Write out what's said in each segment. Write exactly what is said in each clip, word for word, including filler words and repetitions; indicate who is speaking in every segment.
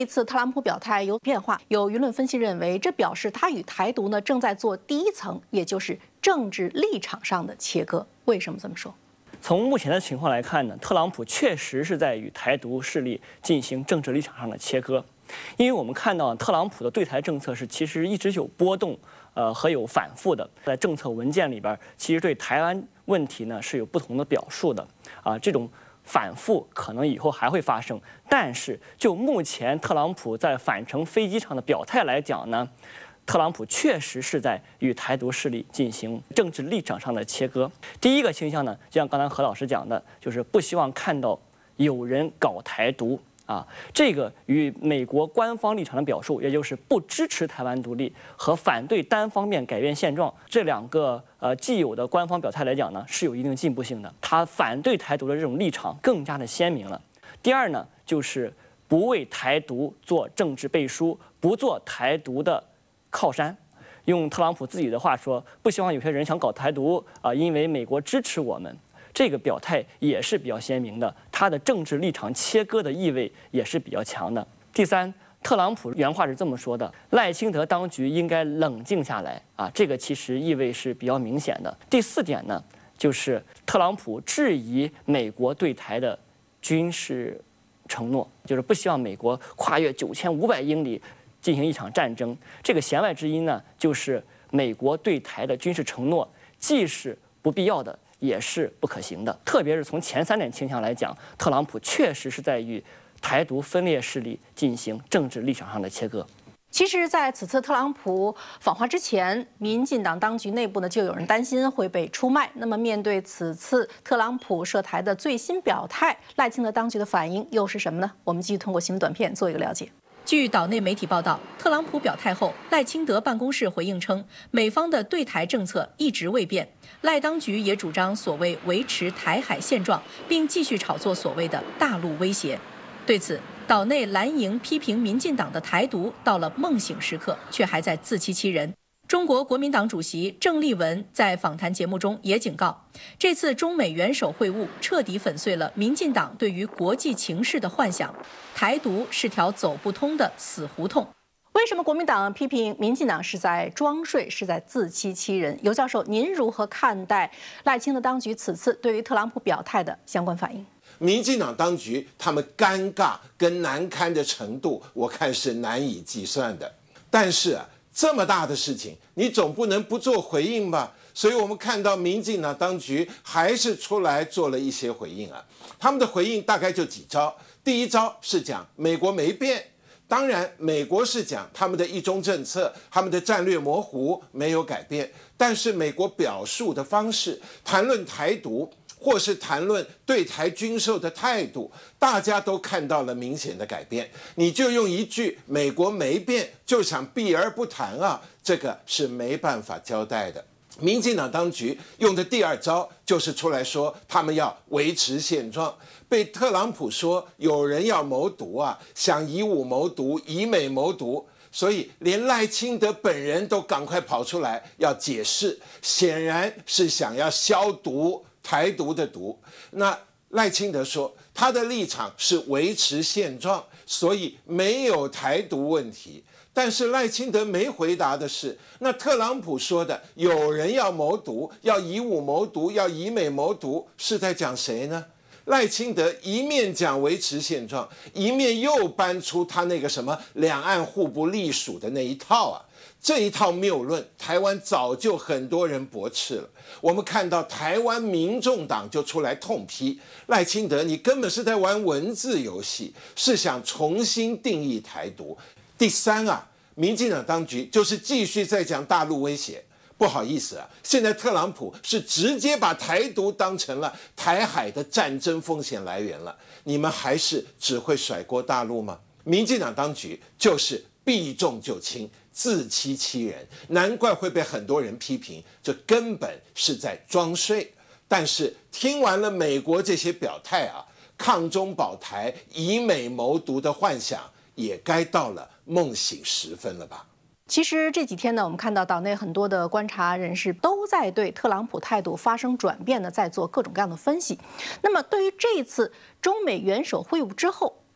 Speaker 1: 这次特朗普表态有变化，有舆论分析认为，这表示他与台独呢正在做第一层，也就是政治立场上的切割。为什么这么说？
Speaker 2: 从目前的情况来看呢，特朗普确实是在与台独势力进行政治立场上的切割，因为我们看到特朗普的对台政策是其实一直有波动，呃和有反复的，在政策文件里边，其实对台湾问题呢是有不同的表述的，啊，这种反复可能以后还会发生，但是就目前特朗普在返程飞机上的表态来讲呢，特朗普确实是在与台独势力进行政治立场上的切割。第一个倾向呢，就像刚才何老师讲的，就是不希望看到有人搞台独啊，这个与美国官方立场的表述，也就是不支持台湾独立和反对单方面改变现状这两个呃既有的官方表态来讲呢，是有一定进步性的。他反对台独的这种立场更加的鲜明了。第二呢，就是不为台独做政治背书，不做台独的靠山。用特朗普自己的话说，不希望有些人想搞台独啊，因为美国支持我们。这个表态也是比较鲜明的，他的政治立场切割的意味也是比较强的。第三，特朗普原话是这么说的：赖清德当局应该冷静下来啊，这个其实意味是比较明显的。第四点呢，就是特朗普质疑美国对台的军事承诺，就是不希望美国跨越九千五百英里进行一场战争。这个弦外之音呢，就是美国对台的军事承诺既是不必要的，也是不可行的。特别是从前三点倾向来讲，特朗普确实是在与台独分裂势力进行政治立场上的切割。
Speaker 1: 其实，在此次特朗普访华之前，民进党当局内部呢就有人担心会被出卖。那么，面对此次特朗普涉台的最新表态，赖清德当局的反应又是什么呢？我们继续通过新闻短片做一个了解。据岛内媒体报道，特朗普表态后，赖清德办公室回应称，美方的对台政策一直未变，赖当局也主张所谓维持台海现状，并继续炒作所谓的大陆威胁。对此，岛内蓝营批评民进党的台独到了梦醒时刻，却还在自欺欺人。中国国民党主席郑丽文在访谈节目中也警告，这次中美元首会晤彻底粉碎了民进党对于国际情势的幻想，台独是条走不通的死胡同。为什么国民党批评民进党是在装睡，是在自欺欺人？尤教授，您如何看待赖清德当局此次对于特朗普表态的相关反应？
Speaker 3: 民进党当局他们尴尬跟难堪的程度，我看是难以计算的。但是啊，这么大的事情，你总不能不做回应吧？所以我们看到民进党当局还是出来做了一些回应啊。他们的回应大概就几招。第一招是讲美国没变，当然美国是讲他们的一中政策，他们的战略模糊没有改变，但是美国表述的方式，谈论台独或是谈论对台军售的态度，大家都看到了明显的改变。你就用一句“美国没变”就想避而不谈啊，这个是没办法交代的。民进党当局用的第二招就是出来说他们要维持现状，被特朗普说有人要谋独啊，想以武谋独，以美谋独。所以连赖清德本人都赶快跑出来要解释，显然是想要消毒。台独的独，那赖清德说他的立场是维持现状，所以没有台独问题。但是赖清德没回答的是，那特朗普说的有人要谋独，要以武谋独，要以美谋独，是在讲谁呢？赖清德一面讲维持现状，一面又搬出他那个什么两岸互不隶属的那一套啊。这一套谬论，台湾早就很多人驳斥了。我们看到台湾民众党就出来痛批赖清德，你根本是在玩文字游戏，是想重新定义台独。第三啊，民进党当局就是继续在讲大陆威胁。不好意思啊，现在特朗普是直接把台独当成了台海的战争风险来源了。你们还是只会甩锅大陆吗？民进党当局就是避重就轻，自欺欺人，难怪会被很多人批评，这根本是在装睡。但是听完了美国这些表态啊，抗中保台、以美谋独的幻想也该到了梦醒时分了吧？
Speaker 1: 其实这几天呢，我们看到岛内很多的观察人士都在对特朗普态度发生转变呢，在做各种各样的分析。那么对于这次中美元首会晤之后，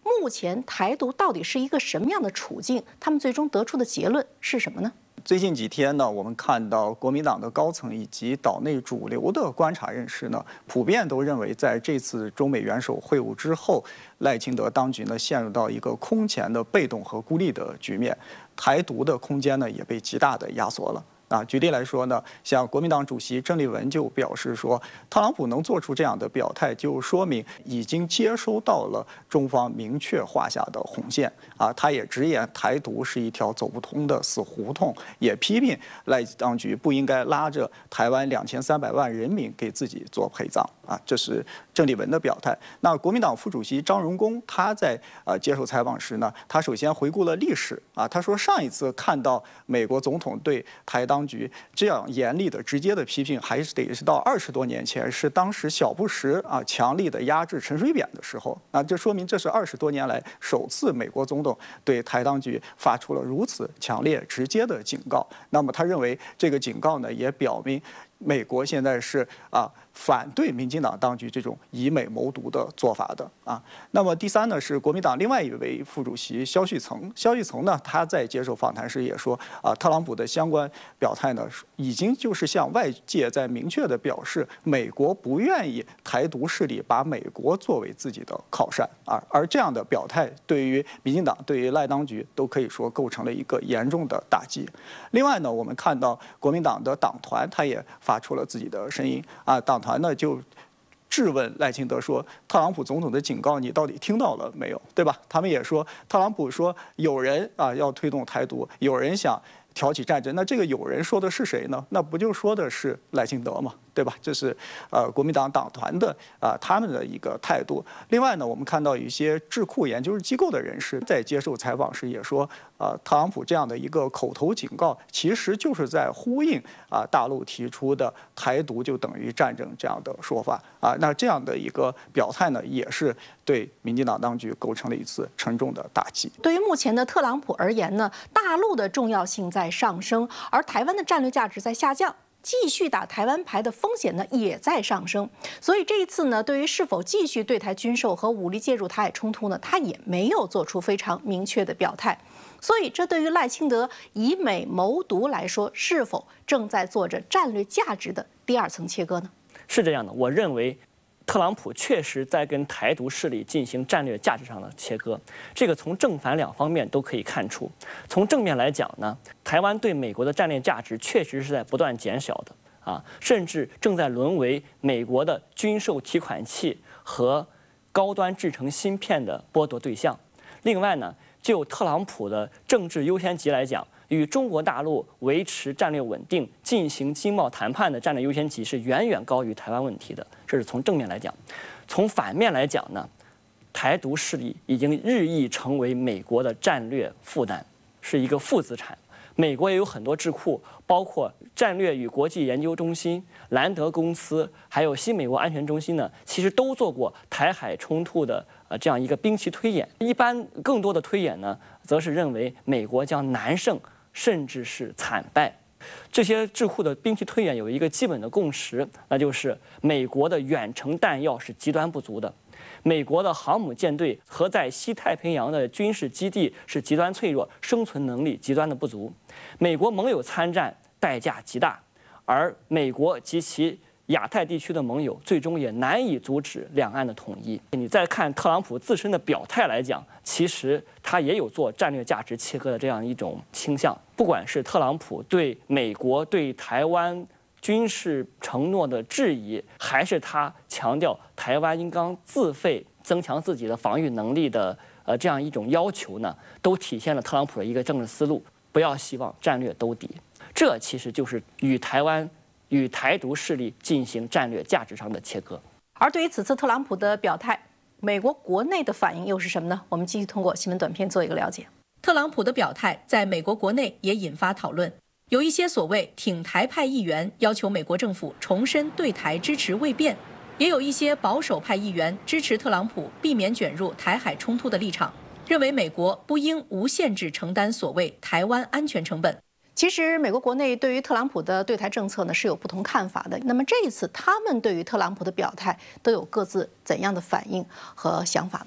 Speaker 1: 目前台独到底是一个什么样的处境？他们最终得出的结论是什么呢？
Speaker 4: 最近几天呢，我们看到国民党的高层以及岛内主流的观察人士呢，普遍都认为，在这次中美元首会晤之后，赖清德当局呢陷入到一个空前的被动和孤立的局面，台独的空间呢也被极大的压缩了。啊，举例来说呢，像国民党主席郑丽文就表示说，特朗普能做出这样的表态，就说明已经接收到了中方明确画下的红线啊。他也直言台独是一条走不通的死胡同，也批评赖当局不应该拉着台湾两千三百万人民给自己做陪葬啊。这是郑丽文的表态。那国民党副主席张荣恭他在呃接受采访时呢，他首先回顾了历史啊，他说上一次看到美国总统对台当局这样严厉的、直接的批评，还是得是到二十多年前，是当时小布什啊强力的压制陈水扁的时候。那这说明这是二十多年来首次美国总统对台当局发出了如此强烈、直接的警告。那么他认为这个警告呢，也表明美国现在是啊反对民进党当局这种以美谋独的做法的啊。那么第三呢，是国民党另外一位副主席萧旭岑。萧旭岑呢，他在接受访谈时也说啊，特朗普的相关表态呢，已经就是向外界在明确的表示，美国不愿意台独势力把美国作为自己的靠山啊。而这样的表态，对于民进党、对于赖当局都可以说构成了一个严重的打击。另外呢，我们看到国民党的党团，他也发出了自己的声音啊，党团呢就质问赖清德说：“特朗普总统的警告你到底听到了没有？对吧？”他们也说，特朗普说有人啊要推动台独，有人想挑起战争。那这个有人说的是谁呢？那不就说的是赖清德吗？对吧？这是呃国民党党团的啊、呃、他们的一个态度。另外呢，我们看到有一些智库研究机构的人士在接受采访时也说，呃，特朗普这样的一个口头警告，其实就是在呼应啊、呃、大陆提出的台独就等于战争这样的说法啊、呃。那这样的一个表态呢，也是对民进党当局构成了一次沉重的打击。
Speaker 1: 对于目前的特朗普而言呢，大陆的重要性在上升，而台湾的战略价值在下降。继续打台湾牌的风险呢也在上升，所以这一次呢，对于是否继续对台军售和武力介入台海冲突呢，他也没有做出非常明确的表态。所以，这对于赖清德以美谋独来说，是否正在做着战略价值的第二层切割呢？
Speaker 2: 是这样的，我认为特朗普确实在跟台独势力进行战略价值上的切割，这个从正反两方面都可以看出。从正面来讲呢，台湾对美国的战略价值确实是在不断减小的啊，甚至正在沦为美国的军售提款器和高端制成芯片的剥夺对象。另外呢，就特朗普的政治优先级来讲，与中国大陆维持战略稳定、进行经贸谈判的战略优先级是远远高于台湾问题的，这是从正面来讲。从反面来讲呢，台独势力已经日益成为美国的战略负担，是一个负资产。美国也有很多智库，包括战略与国际研究中心、兰德公司，还有新美国安全中心呢，其实都做过台海冲突的呃这样一个兵棋推演。一般更多的推演呢，则是认为美国将难胜，甚至是惨败。这些智库的兵棋推演有一个基本的共识，那就是美国的远程弹药是极端不足的，美国的航母舰队和在西太平洋的军事基地是极端脆弱，生存能力极端的不足。美国盟友参战代价极大，而美国及其亚太地区的盟友最终也难以阻止两岸的统一。你再看特朗普自身的表态来讲，其实他也有做战略价值切割的这样一种倾向。不管是特朗普对美国对台湾军事承诺的质疑，还是他强调台湾应当自费增强自己的防御能力的呃这样一种要求呢，都体现了特朗普的一个政治思路：不要希望战略兜底。这其实就是与台湾、与台独势力进行战略价值上的切割。
Speaker 1: 而对于此次特朗普的表态，美国国内的反应又是什么呢？我们继续通过新闻短片做一个了解。特朗普的表态在美国国内也引发讨论，有一些所谓挺台派议员要求美国政府重申对台支持未变，也有一些保守派议员支持特朗普避免卷入台海冲突的立场，认为美国不应无限制承担所谓台湾安全成本。其实，美国国内对于特朗普的对台政策呢是有不同看法的。那么这一次，他们对于特朗普的表态都有各自怎样的反应和想法呢？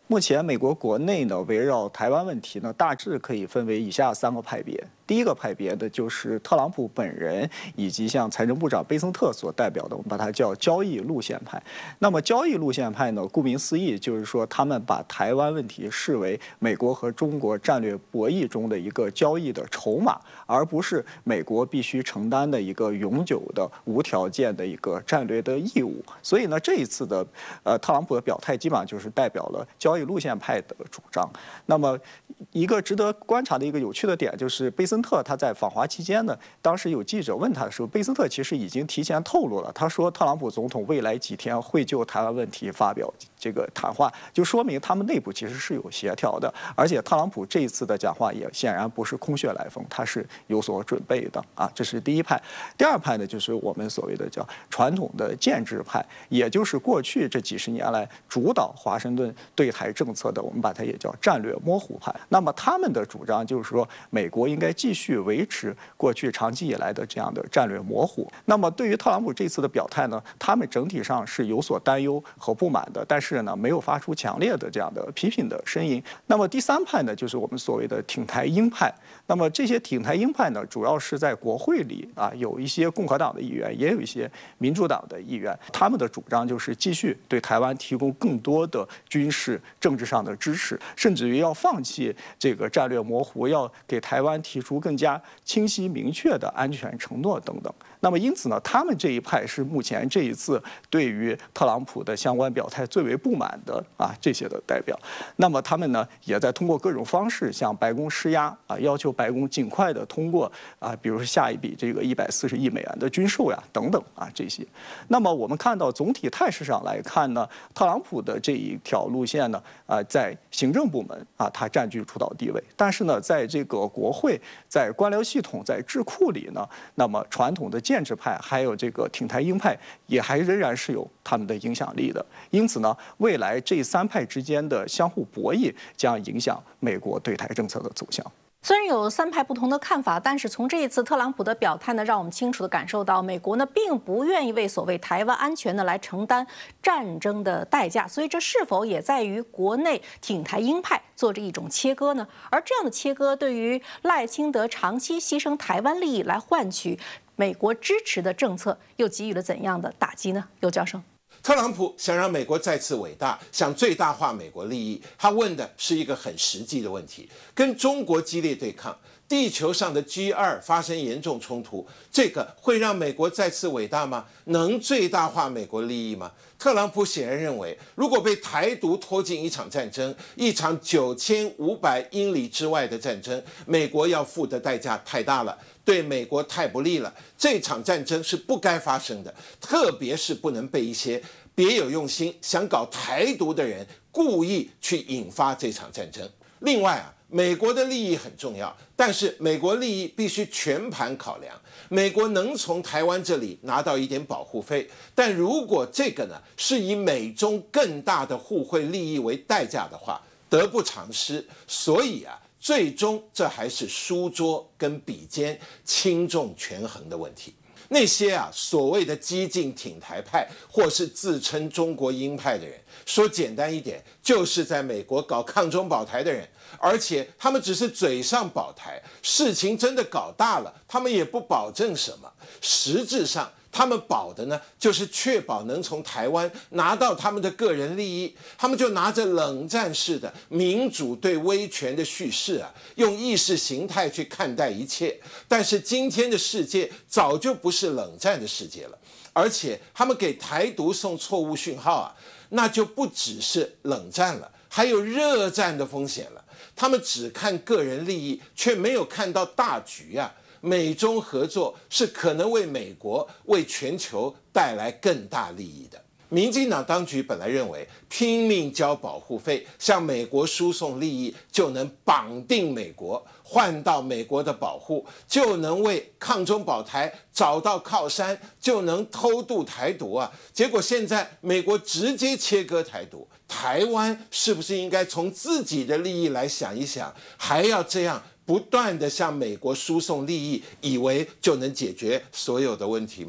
Speaker 4: 目前美国国内呢，围绕台湾问题呢，大致可以分为以下三个派别。第一个派别的就是特朗普本人以及像财政部长贝森特所代表的，我们把它叫交易路线派。那么交易路线派呢，顾名思义，就是说他们把台湾问题视为美国和中国战略博弈中的一个交易的筹码，而不是美国必须承担的一个永久的无条件的一个战略的义务。所以呢，这一次的呃特朗普的表态，基本上就是代表了交易路线派的主张。那么一个值得观察的一个有趣的点就是贝森特他在访华期间呢，当时有记者问他的时候，贝森特其实已经提前透露了，他说特朗普总统未来几天会就台湾问题发表这个谈话，就说明他们内部其实是有协调的，而且特朗普这一次的讲话也显然不是空穴来风，他是有所准备的啊，这是第一派。第二派呢，就是我们所谓的叫传统的建制派，也就是过去这几十年来主导华盛顿对台政策的，我们把它也叫战略模糊派。那么他们的主张就是说，美国应该继续维持过去长期以来的这样的战略模糊。那么对于特朗普这次的表态呢，他们整体上是有所担忧和不满的，但是呢，没有发出强烈的这样的批评的声音。那么第三派呢，就是我们所谓的挺台鹰派。那么这些挺台鹰派呢，主要是在国会里啊，有一些共和党的议员，也有一些民主党的议员，他们的主张就是继续对台湾提供更多的军事、政治上的支持，甚至于要放弃这个战略模糊，要给台湾提出更加清晰明确的安全承诺等等。那么因此呢，他们这一派是目前这一次对于特朗普的相关表态最为不满的啊这些的代表。那么他们呢，也在通过各种方式向白宫施压啊，要求白宫尽快的通过啊，比如说下一笔这个一百四十亿美元的军售呀等等啊这些。那么我们看到总体态势上来看呢，特朗普的这一条路线呢啊，在行政部门啊，它占据主导地位，但是呢，在这个国会、在官僚系统、在智库里呢，那么传统的建制派还有这个挺台鹰派也还仍然是有他们的影响力的。因此呢，未来这三派之间的相互博弈将影响美国对台政策的走向。
Speaker 1: 虽然有三派不同的看法，但是从这一次特朗普的表态呢，让我们清楚地感受到，美国呢并不愿意为所谓台湾安全呢来承担战争的代价。所以这是否也在于国内挺台鹰派做着一种切割呢？而这样的切割对于赖清德长期牺牲台湾利益来换取美国支持的政策，又给予了怎样的打击呢？尤教授。
Speaker 3: 特朗普想让美国再次伟大，想最大化美国利益，他问的是一个很实际的问题：跟中国激烈对抗，地球上的 G 二 发生严重冲突，这个会让美国再次伟大吗？能最大化美国利益吗？特朗普显然认为，如果被台独拖进一场战争，一场九千五百英里之外的战争，美国要付的代价太大了，对美国太不利了。这场战争是不该发生的，特别是不能被一些别有用心、想搞台独的人故意去引发这场战争。另外啊，美国的利益很重要，但是美国利益必须全盘考量。美国能从台湾这里拿到一点保护费，但如果这个呢是以美中更大的互惠利益为代价的话，得不偿失。所以啊，最终这还是书桌跟笔尖轻重权衡的问题。那些啊所谓的激进挺台派或是自称中国鹰派的人，说简单一点，就是在美国搞抗中保台的人，而且他们只是嘴上保台，事情真的搞大了，他们也不保证什么。实质上他们保的呢，就是确保能从台湾拿到他们的个人利益。他们就拿着冷战式的民主对威权的叙事啊，用意识形态去看待一切。但是今天的世界早就不是冷战的世界了，而且他们给台独送错误讯号啊，那就不只是冷战了，还有热战的风险了。他们只看个人利益，却没有看到大局啊。美中合作是可能为美国、为全球带来更大利益的。民进党当局本来认为拼命交保护费，向美国输送利益，就能绑定美国，换到美国的保护，就能为抗中保台找到靠山，就能偷渡台独啊！结果现在美国直接切割台独，台湾是不是应该从自己的利益来想一想，还要这样不断的向美国输送利益，以为就能解决所有的问题吗？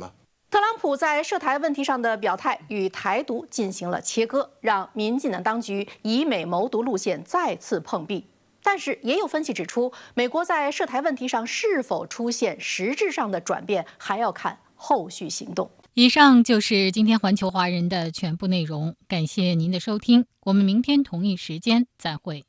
Speaker 1: 特朗普在涉台问题上的表态与台独进行了切割，让民进党当局以美谋独路线再次碰壁。但是，也有分析指出，美国在涉台问题上是否出现实质上的转变，还要看后续行动。
Speaker 5: 以上就是今天环球华人的全部内容，感谢您的收听，我们明天同一时间再会。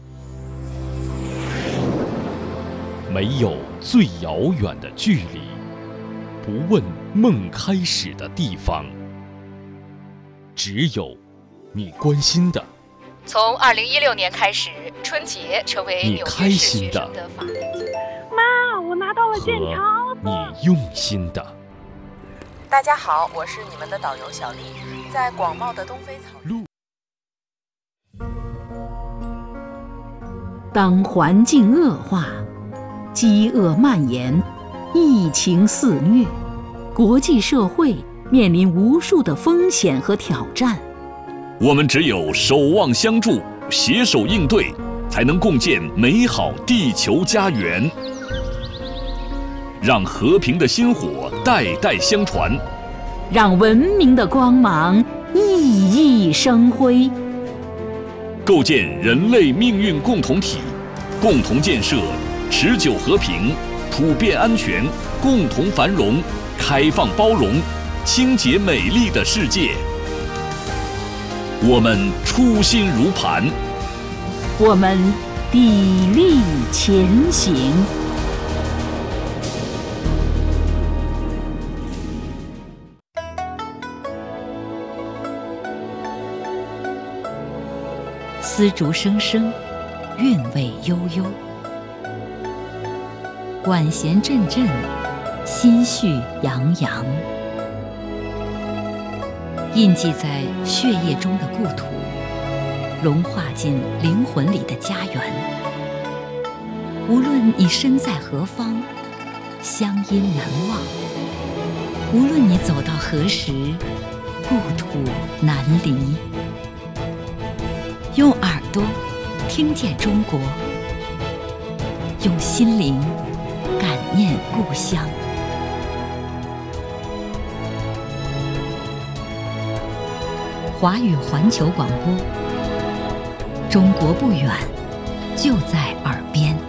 Speaker 6: 没有最遥远的距离，不问梦开始的地方，只有你关心的。
Speaker 5: 从二零一六年开始，春节成为纽约市学生的法定节日。
Speaker 7: 妈，我拿到了健康
Speaker 6: 和你用心的。
Speaker 8: 大家好，我是你们的导游小丽，在广袤的东非草原。
Speaker 9: 当环境恶化，饥饿蔓延，疫情肆虐，国际社会面临无数的风险和挑战。
Speaker 10: 我们只有守望相助，携手应对，才能共建美好地球家园。让和平的薪火代代相传，
Speaker 9: 让文明的光芒熠熠生辉。
Speaker 10: 构建人类命运共同体，共同建设持久和平、普遍安全、共同繁荣、开放包容、清洁美丽的世界。我们初心如磐，
Speaker 9: 我们砥砺前行。丝竹声声，韵味悠悠，管弦阵阵，心绪洋洋。印记在血液中的故土，融化进灵魂里的家园。无论你身在何方，乡音难忘；无论你走到何时，故土难离。用耳朵听见中国，用心灵感念故乡。华语环球广播，中国不远，就在耳边。